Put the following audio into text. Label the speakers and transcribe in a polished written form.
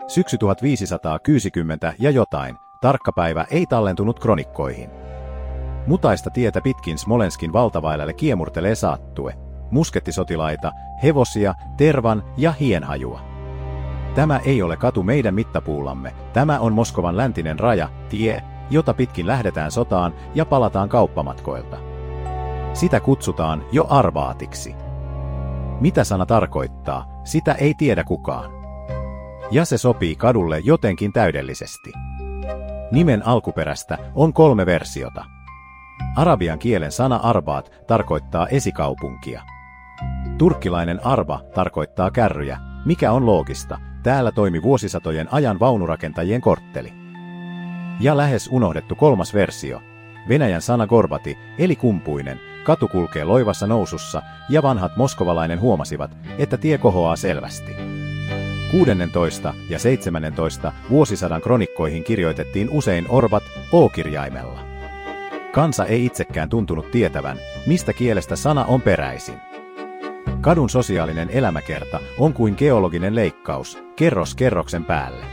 Speaker 1: Syksy 1560 ja jotain, tarkka päivä ei tallentunut kronikkoihin. Mutaista tietä pitkin Smolenskin valtavailelle kiemurtelee saattue, muskettisotilaita, hevosia, tervan ja hienhajua. Tämä ei ole katu meidän mittapuullamme, tämä on Moskovan läntinen raja, tie, jota pitkin lähdetään sotaan ja palataan kauppamatkoilta. Sitä kutsutaan jo arvaatiksi. Mitä sana tarkoittaa, sitä ei tiedä kukaan. Ja se sopii kadulle jotenkin täydellisesti. Nimen alkuperästä on 3 versiota. Arabian kielen sana arbaat tarkoittaa esikaupunkia. Turkkilainen arba tarkoittaa kärryjä, mikä on loogista, täällä toimi vuosisatojen ajan vaunurakentajien kortteli. Ja lähes unohdettu 3. versio. Venäjän sana gorbati, eli kumpuinen, katu kulkee loivassa nousussa, ja vanhat moskovalainen huomasivat, että tie kohoaa selvästi. 16. ja 17. vuosisadan kronikkoihin kirjoitettiin usein orbat O-kirjaimella. Kansa ei itsekään tuntunut tietävän, mistä kielestä sana on peräisin. Kadun sosiaalinen elämäkerta on kuin geologinen leikkaus, kerros kerroksen päälle.